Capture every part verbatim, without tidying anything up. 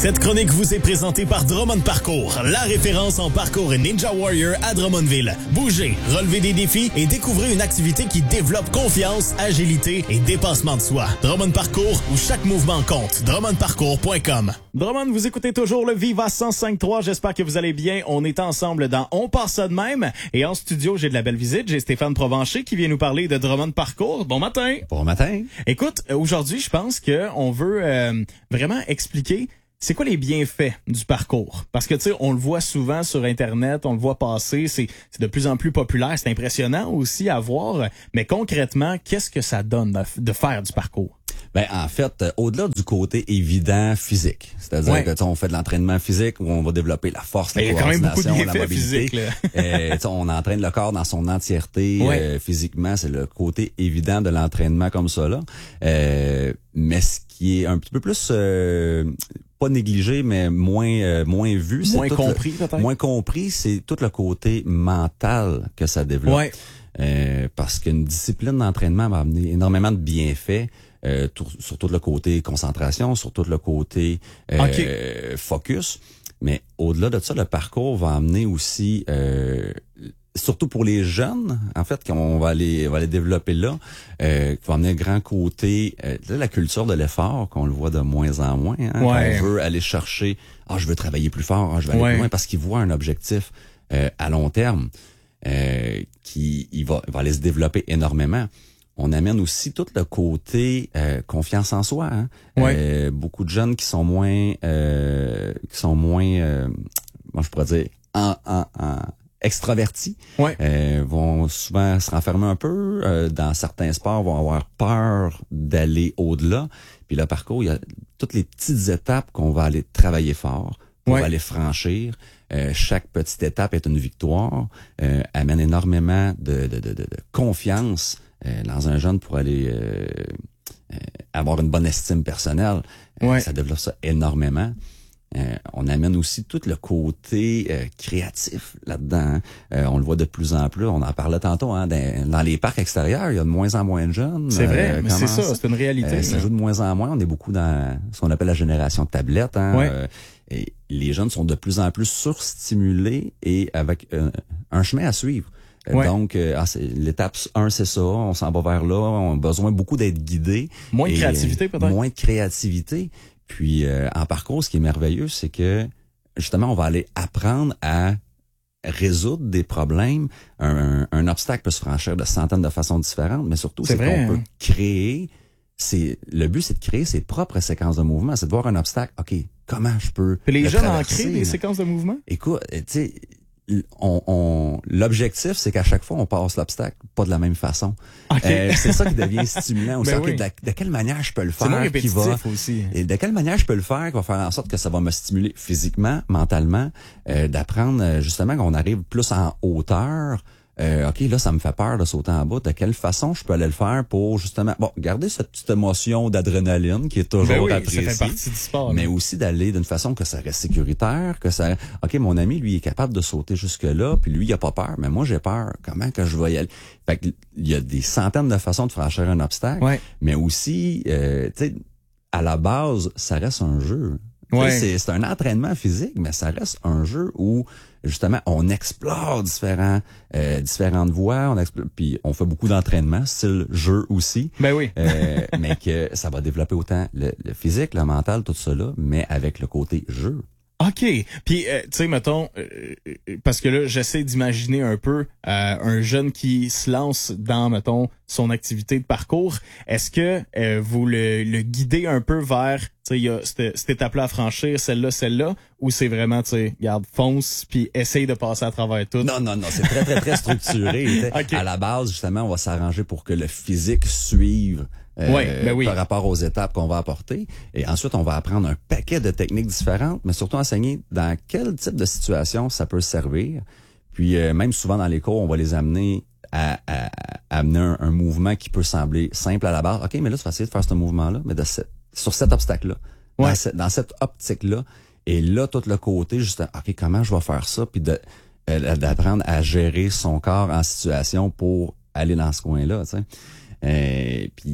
Cette chronique vous est présentée par Drummond Parcours, la référence en parcours Ninja Warrior à Drummondville. Bougez, relevez des défis et découvrez une activité qui développe confiance, agilité et dépassement de soi. Drummond Parcours, où chaque mouvement compte. drummond parcours point com. Drummond, vous écoutez toujours le Viva cent cinq trois. J'espère que vous allez bien. On est ensemble dans On passe ça de même. Et en studio, j'ai de la belle visite. J'ai Stéphane Provencher qui vient nous parler de Drummond Parcours. Bon matin. Bon matin. Écoute, aujourd'hui, je pense qu'on veut euh, vraiment expliquer c'est quoi les bienfaits du parcours? Parce que, tu sais, on le voit souvent sur Internet, on le voit passer, c'est, c'est de plus en plus populaire, c'est impressionnant aussi à voir, mais concrètement, qu'est-ce que ça donne de, de faire du parcours? Ben en fait, au-delà du côté évident physique, c'est-à-dire ouais. que on fait de l'entraînement physique où on va développer la force, la coordination, la mobilité. Physiques, euh, on entraîne le corps dans son entièreté ouais. euh, physiquement, c'est le côté évident de l'entraînement comme ça là. Euh, mais ce qui est un petit peu plus euh, pas négligé, mais moins euh, moins vu, c'est moins compris le, peut-être. Moins compris, c'est tout le côté mental que ça développe. Ouais. Euh, parce qu'une discipline d'entraînement va amener énormément de bienfaits. Euh, tout, sur tout le côté concentration, sur tout le côté euh, okay. focus. Mais au-delà de ça, le parcours va amener aussi, euh, surtout pour les jeunes, en fait, qu'on va aller, on va aller développer là, euh, qui va amener un grand côté, euh, la culture de l'effort, qu'on le voit de moins en moins. Hein, ouais. On veut aller chercher, ah, je veux travailler plus fort, ah, je vais aller ouais. plus loin, parce qu'il voit un objectif euh, à long terme euh, qui il va, il va aller se développer énormément. On amène aussi tout le côté euh, confiance en soi. Hein? Ouais. Euh, beaucoup de jeunes qui sont moins, euh, qui sont moins, euh, moi je pourrais dire, en, en, en extravertis, ouais. euh, vont souvent se renfermer un peu euh, dans certains sports, vont avoir peur d'aller au-delà. Puis le parcours, il y a toutes les petites étapes qu'on va aller travailler fort, qu'on ouais. va aller franchir. Euh, chaque petite étape est une victoire, euh, amène énormément de, de, de, de, de confiance Euh, dans un jeune pour aller euh, euh, avoir une bonne estime personnelle. Euh, ouais. Ça développe ça énormément. Euh, on amène aussi tout le côté euh, créatif là-dedans. Hein. Euh, on le voit de plus en plus. On en parlait tantôt. Hein, dans, dans les parcs extérieurs, il y a de moins en moins de jeunes. C'est vrai, euh, mais c'est ça, c'est une réalité. Euh, ça joue de moins en moins. On est beaucoup dans ce qu'on appelle la génération de tablettes. Hein, ouais. euh, et les jeunes sont de plus en plus surstimulés et avec euh, un chemin à suivre. Ouais. Donc, euh, ah, c'est, l'étape un, c'est ça. On s'en va vers là. On a besoin beaucoup d'être guidé. Moins de créativité, peut-être? Moins de créativité. Puis, euh, en parcours, ce qui est merveilleux, c'est que, justement, on va aller apprendre à résoudre des problèmes. Un, un, un obstacle peut se franchir de centaines de façons différentes, mais surtout, c'est, c'est vrai, qu'on hein? peut créer... C'est, le but, c'est de créer ses propres séquences de mouvement. C'est de voir un obstacle. OK, comment je peux Puis les le jeunes traverser, en créent des là? séquences de mouvement? Écoute, tu sais... On, on, l'objectif, c'est qu'à chaque fois, on passe l'obstacle pas de la même façon. Okay. Euh, c'est ça qui devient stimulant aussi. Ben Okay, oui. de, la, de quelle manière je peux le faire? C'est moins répétitif qui va, aussi. Et de quelle manière je peux le faire qui va faire en sorte que ça va me stimuler physiquement, mentalement, euh, d'apprendre justement qu'on arrive plus en hauteur. Euh, OK, là, ça me fait peur de sauter en bas. De quelle façon je peux aller le faire pour justement, bon, garder cette petite émotion d'adrénaline qui est toujours ben oui, appréciée. Ça fait partie du sport. Mais là. aussi d'aller d'une façon que ça reste sécuritaire, que ça, OK, mon ami, lui, est capable de sauter jusque-là, puis lui, il a pas peur. Mais moi, j'ai peur. Comment que je vais y aller? Fait que, il y a des centaines de façons de franchir un obstacle. Ouais. Mais aussi, euh, tu sais, à la base, ça reste un jeu. Ouais. C'est, c'est un entraînement physique, mais ça reste un jeu où justement on explore différents euh, différentes voies, on explore, puis on fait beaucoup d'entraînement, style jeu aussi. Ben oui. euh, mais que ça va développer autant le, le physique, le mental, tout cela, mais avec le côté jeu. OK. Puis, euh, tu sais, mettons, euh, parce que là, j'essaie d'imaginer un peu euh, un jeune qui se lance dans, mettons, son activité de parcours. Est-ce que euh, vous le, le guidez un peu vers, tu sais, il y a cette, cette étape-là à franchir, celle-là, celle-là, ou c'est vraiment, tu sais, garde, fonce, puis essaye de passer à travers tout? Non, non, non, c'est très, très, très structuré. Okay. À la base, justement, on va s'arranger pour que le physique suive Euh, ouais, ben oui. par rapport aux étapes qu'on va apporter. Et ensuite, on va apprendre un paquet de techniques différentes, mais surtout enseigner dans quel type de situation ça peut servir. Puis euh, même souvent dans les cours, on va les amener à, à, à amener un, un mouvement qui peut sembler simple à la base. OK, mais là, tu vas essayer de faire ce mouvement-là, mais de cette, sur cet obstacle-là, ouais. dans, cette, dans cette optique-là. Et là, tout le côté, juste, OK, comment je vais faire ça? Puis de, euh, d'apprendre à gérer son corps en situation pour aller dans ce coin-là, tu sais. Euh, puis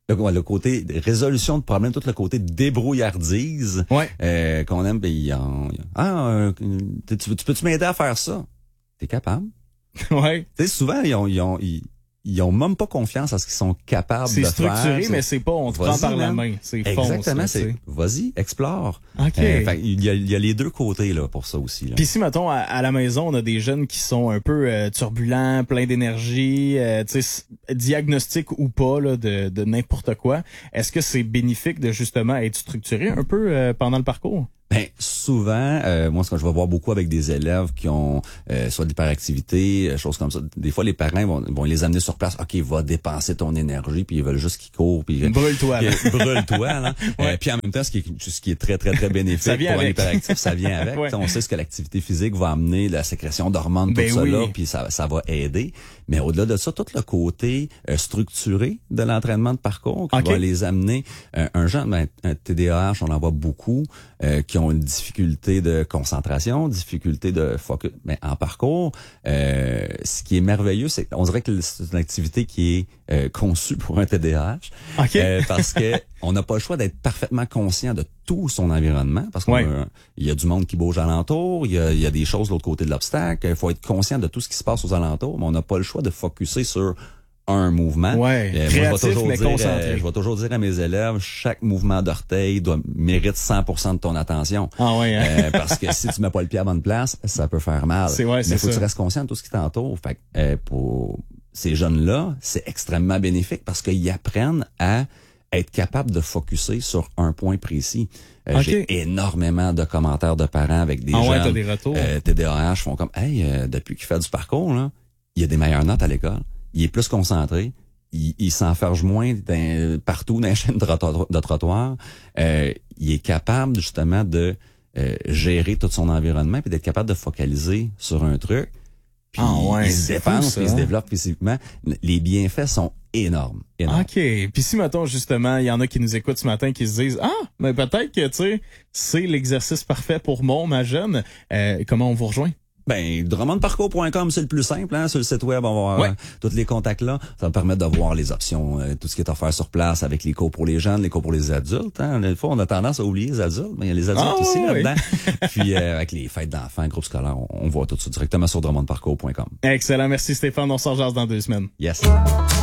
le, le côté résolution de problèmes, tout le côté débrouillardise ouais. euh, qu'on aime. Ben, y a, ah, euh, tu, tu peux-tu m'aider à faire ça? T'es capable? Ouais. Tu sais, souvent, ils ont, ils ont, ils, ils ont même pas confiance à ce qu'ils sont capables de faire. C'est structuré, mais c'est pas, on te prend par la main. C'est fonce. Exactement, c'est, vas-y, explore. OK. Euh, fait, il y a, il y a les deux côtés, là, pour ça aussi, là. Puis si, mettons, à, à la maison, on a des jeunes qui sont un peu euh, turbulents, pleins d'énergie, euh, tu sais, diagnostic ou pas, là, de, de n'importe quoi. Est-ce que c'est bénéfique de, justement, être structuré un peu euh, pendant le parcours? Ben souvent, euh, moi ce que je vais voir beaucoup avec des élèves qui ont euh, soit de l'hyperactivité, euh, choses comme ça. Des fois les parents vont, vont les amener sur place. Ok, va dépenser ton énergie, puis ils veulent juste qu'ils courent, puis brûle-toi. Brûle-toi. Là. Ouais. Euh, puis en même temps, ce qui est ce qui est très très très bénéfique pour un hyperactif, ça vient avec. Ouais. On sait ce que l'activité physique va amener, la sécrétion d'hormones, ben tout ça oui. là, puis ça ça va aider. Mais au-delà de ça, tout le côté euh, structuré de l'entraînement de parcours qui okay. va les amener. Euh, un jeune, ben, un T D A H, on en voit beaucoup euh, qui ont une difficulté de concentration, difficulté de focus. Mais en parcours, euh, ce qui est merveilleux, c'est qu'on dirait que c'est une activité qui est euh, conçue pour un T D A H. Okay. Euh, parce que on n'a pas le choix d'être parfaitement conscient de tout son environnement. Parce qu'il ouais. y a du monde qui bouge alentour, il y a, il y a des choses de l'autre côté de l'obstacle. Il faut être conscient de tout ce qui se passe aux alentours, mais on n'a pas le choix de focusser sur un mouvement. Ouais, euh, créatif, moi, je vais toujours mais dire, concentré. Euh, je vais toujours dire à mes élèves, chaque mouvement d'orteil doit mérite cent pour cent de ton attention. Ah ouais, hein? euh, parce que si tu mets pas le pied à bonne place, ça peut faire mal. C'est ouais, mais il faut ça. que tu restes conscient de tout ce qui t'entoure. Fait que, euh, pour ces jeunes-là, c'est extrêmement bénéfique parce qu'ils apprennent à être capable de focusser sur un point précis. Euh, okay. J'ai énormément de commentaires de parents avec des ah jeunes ouais, t'as des retours. Euh, T D A H font comme, hey, euh, depuis qu'il fait du parcours, là, il y a des meilleures notes à l'école. Il est plus concentré. Il, il s'enferge moins dans, partout dans les chaînes de, trottoir, de trottoir. Euh, il est capable justement de euh, gérer tout son environnement puis d'être capable de focaliser sur un truc. Puis ah ouais, il se dépense, puis il se développe physiquement. Les bienfaits sont énormes, énormes. OK. Puis si, mettons, justement, il y en a qui nous écoutent ce matin qui se disent « Ah, mais peut-être que, tu sais, c'est l'exercice parfait pour mon, ma jeune. Euh, » Comment on vous rejoint? Ben, drummond parcours point com, c'est le plus simple, hein. Sur le site web, on va avoir ouais. euh, tous les contacts là. Ça va permettre de voir les options, euh, tout ce qui est offert sur place avec les cours pour les jeunes, les cours pour les adultes, hein. Des fois, on a tendance à oublier les adultes, mais il y a les adultes oh, aussi oui. là-dedans. Puis, euh, avec les fêtes d'enfants, groupes scolaires, on, on voit tout ça directement sur drummond parcours point com. Excellent. Merci Stéphane. On s'en jase dans deux semaines. Yes.